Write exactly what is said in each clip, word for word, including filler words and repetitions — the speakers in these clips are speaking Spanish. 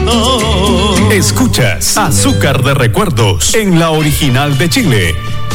recuerdos. Escuchas Azúcar de Recuerdos en la original de Chile.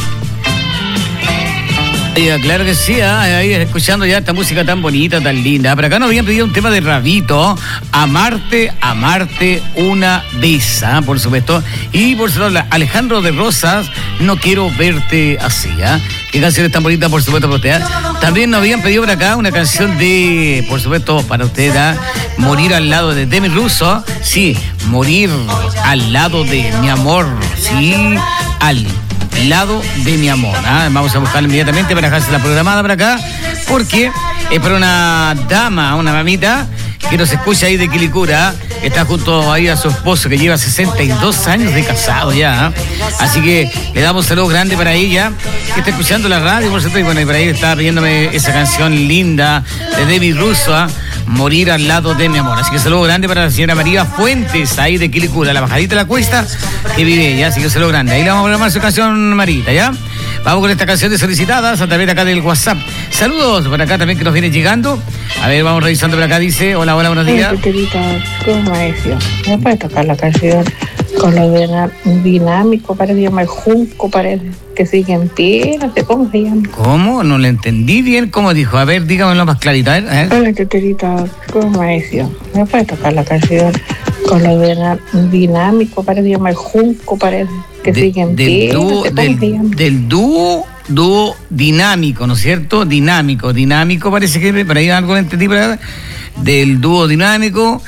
Claro que sí, ¿eh? Ahí escuchando ya esta música tan bonita, tan linda. Pero acá nos habían pedido un tema de Rabito, Amarte, Amarte una vez, ¿eh? Por supuesto. Y por supuesto, Alejandro de Rosas, No quiero verte así, ¿eh? Qué canción tan bonita, por supuesto, para usted. También nos habían pedido por acá una canción de, por supuesto, para usted, ¿eh? Morir al lado de Demi Russo. Sí, morir al lado de mi amor. Sí, al lado de mi amor. ¿Ah? Vamos a buscarla inmediatamente para dejarse la programada para acá, porque es para una dama, una mamita que nos escucha ahí de Quilicura. Está junto ahí a su esposo que lleva sesenta y dos años de casado ya. ¿eh? Así que le damos un saludo grande para ella, que está escuchando la radio, por cierto, y bueno, y por ahí está pidiéndome esa canción linda de David Russo, ¿eh? Morir al lado de mi amor. Así que saludo grande para la señora María Fuentes, ahí de Quilicura, la bajadita de la cuesta que vive ella. Así que saludo grande. Ahí le vamos a programar su canción, Marita, ¿ya? Vamos con esta canción de solicitadas a través de acá del WhatsApp. Saludos por acá también que nos viene llegando. A ver, vamos revisando por acá. Dice, hola, hola, buenos días. ¿Cómo es? ¿Me puede tocar la canción con lo de dinámico? Parece llama el Junco, parece que sigue en pie. No sé cómo se llama. ¿Cómo? No le entendí bien. ¿Cómo dijo? A ver, dígamelo más clarito. A ver, a ver. Hola, teterita. ¿Cómo es? ¿Me puede tocar la canción con lo de dinámico? Parece llama el Junco, parece que de, sigue en del pie. Dúo, no sé del, del dúo, dúo dinámico, ¿no es cierto? Dinámico, dinámico parece que por ahí algo entendí, ¿verdad? Del dúo dinámico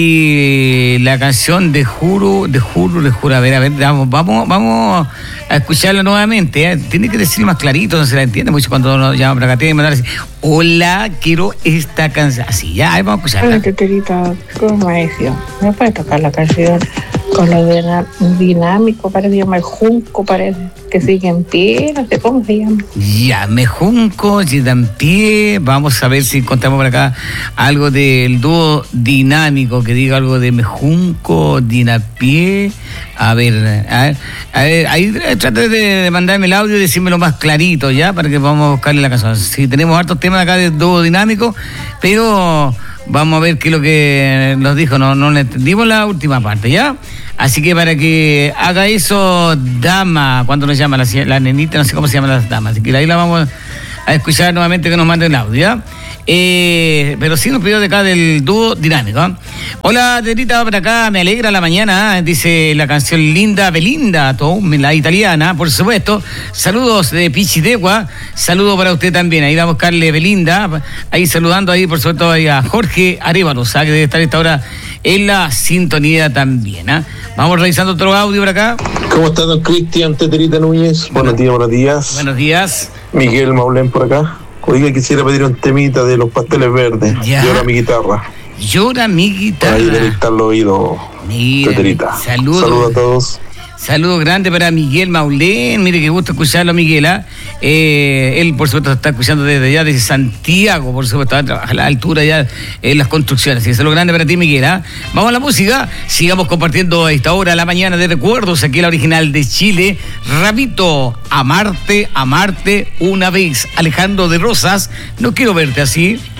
y la canción de Juro, de Juro, de Juro. A ver, a ver, vamos, vamos, vamos a escucharla nuevamente. ¿eh? Tiene que decir más clarito, no se la entiende mucho cuando nos llaman para acá. Tiene que mandar así, hola, quiero esta canción. Así, ya, ahí vamos a escucharla. Hola, teterita, ¿cómo es? ¿Me puede tocar la canción con lo de dinámico? Parece llama el Junco, parece que sigue en pie. No sé cómo se llama. Ya, me junco, sigue en pie. Vamos a ver si encontramos por acá algo del dúo dinámico, que diga algo de me junco, dinapié. A ver, a ver, a ver, ahí trate de mandarme el audio y decírmelo más clarito, ¿ya? Para que podamos buscarle la canción. Sí, tenemos hartos temas acá de dúo dinámico, pero vamos a ver qué es lo que nos dijo. No, no le entendimos la última parte, ¿ya? Así que para que haga eso, dama, ¿cuándo nos llama la, la nenita? No sé cómo se llaman las damas. Así que ahí la vamos a escuchar nuevamente, que nos manden el audio, ¿ya? Eh, pero sí nos pidió de acá del dúo dinámico. ¿eh? Hola, Terita, para acá, me alegra la mañana, ¿eh? Dice la canción linda, Belinda, la italiana, por supuesto. Saludos de Pichidegua, saludo para usted también. Ahí va a buscarle Belinda, ahí saludando ahí, por supuesto, ahí a Jorge Arévalos, ¿eh? que debe estar a esta hora en la sintonía también. ¿eh? Vamos revisando otro audio por acá. ¿Cómo está, don Cristian, Teterita Núñez? Buenos días, buenos días. Buenos días. Miguel Maulén por acá. Oiga, quisiera pedir un temita de Los Pasteles Verdes. Ya. Llora mi guitarra. Llora mi guitarra. Para ahí deleitar el oído. Mira, Teterita. saludos. Saludos a todos. Saludos grandes para Miguel Maulén. Mire qué gusto escucharlo, Miguel. ¿eh? Eh, él, por supuesto, está escuchando desde allá, desde Santiago, por supuesto, trabaja a la altura ya en las construcciones. Así que saludos grandes para ti, Miguel. ¿eh? Vamos a la música. Sigamos compartiendo a esta hora, la mañana de recuerdos, aquí en la original de Chile. Rabito, amarte, amarte una vez. Alejandro de Rosas, no quiero verte así.